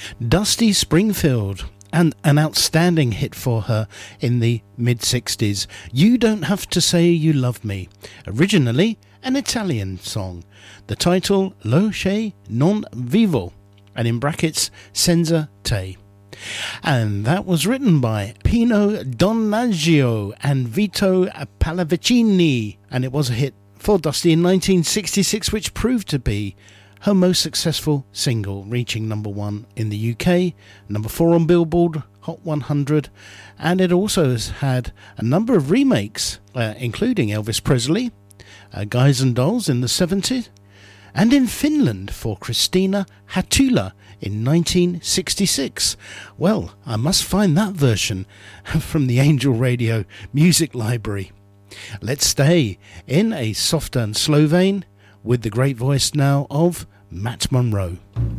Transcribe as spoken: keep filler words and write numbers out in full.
Dusty Springfield, and an outstanding hit for her in the mid-sixties. You Don't Have to Say You Love Me, originally an Italian song. The title, Lo che non vivo, and in brackets, Senza te. And that was written by Pino Donaggio and Vito Pallavicini, and it was a hit for Dusty in nineteen sixty-six, which proved to be her most successful single, reaching number one in the U K, number four on Billboard Hot one hundred, and it also has had a number of remakes, uh, including Elvis Presley, uh, Guys and Dolls in the seventies, and in Finland for Christina Hattula in nineteen sixty-six. Well, I must find that version from the Angel Radio Music Library. Let's stay in a softer and slow vein with the great voice now of Matt Monro.